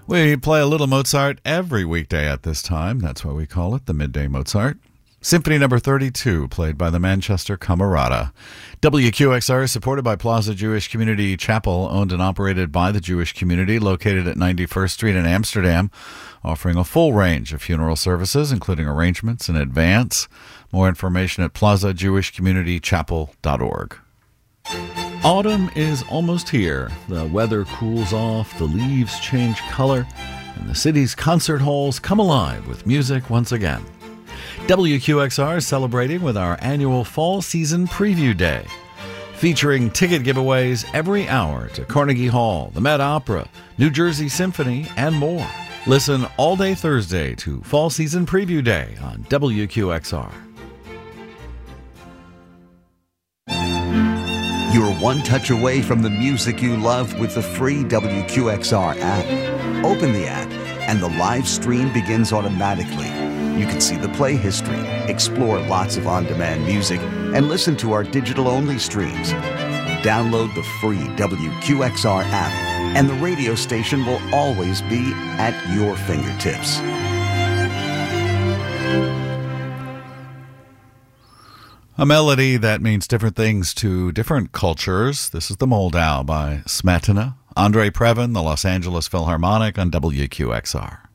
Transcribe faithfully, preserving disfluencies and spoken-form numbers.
We play a little Mozart every weekday at this time. That's why we call it the Midday Mozart. Symphony number thirty-two, played by the Manchester Camerata. W Q X R is supported by Plaza Jewish Community Chapel, owned and operated by the Jewish community, located at ninety-first Street in Amsterdam, offering a full range of funeral services, including arrangements in advance. More information at plaza jewish community chapel dot org. Autumn is almost here. The weather cools off, the leaves change color, and the city's concert halls come alive with music once again. W Q X R is celebrating with our annual Fall Season Preview Day, featuring ticket giveaways every hour to Carnegie Hall, the Met Opera, New Jersey Symphony, and more. Listen all day Thursday to Fall Season Preview Day on W Q X R. You're one touch away from the music you love with the free W Q X R app. Open the app, and the live stream begins automatically. You can see the play history, explore lots of on-demand music, and listen to our digital-only streams. Download the free W Q X R app, and the radio station will always be at your fingertips. A melody that means different things to different cultures. This is the Moldau by Smetana. Andre Previn, the Los Angeles Philharmonic on W Q X R.